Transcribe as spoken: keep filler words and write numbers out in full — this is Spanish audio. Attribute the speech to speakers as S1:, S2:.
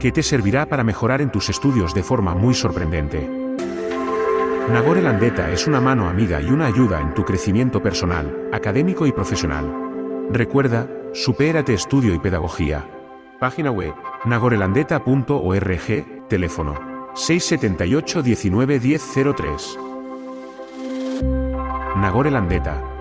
S1: que te servirá para mejorar en tus estudios de forma muy sorprendente. Nagore Landeta es una mano amiga y una ayuda en tu crecimiento personal, académico y profesional. Recuerda, supérate estudio y pedagogía. Página web, nagorelandeta punto org, teléfono seis siete ocho, diecinueve, diez, cero tres. Nagore Landeta.